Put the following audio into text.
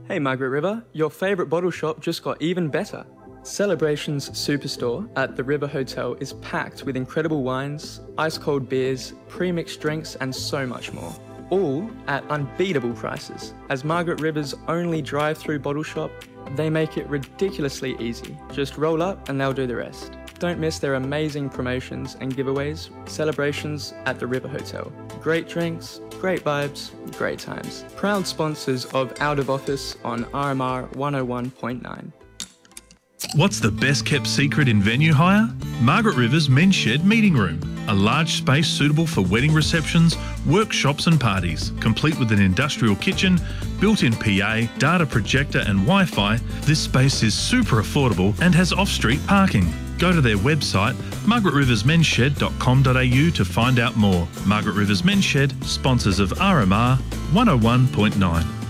Hey Margaret River, your favourite bottle shop just got even better. Celebrations Superstore at the River Hotel is packed with incredible wines, ice-cold beers, pre-mixed drinks and so much more. All at unbeatable prices. As Margaret River's only drive-through bottle shop, they make it ridiculously easy. Just roll up and they'll do the rest. Don't miss their amazing promotions and giveaways. Celebrations at the River Hotel. Great drinks, great vibes, great times. Proud sponsors of Out of Office on RMR 101.9. What's the best kept secret in venue hire? Margaret River's Men's Shed Meeting Room. A large space suitable for wedding receptions, workshops and parties. Complete with an industrial kitchen, built-in PA, data projector and Wi-Fi, this space is super affordable and has off-street parking. Go to their website, margaretriversmensshed.com.au to find out more. Margaret Rivers Men's Shed, sponsors of RMR 101.9.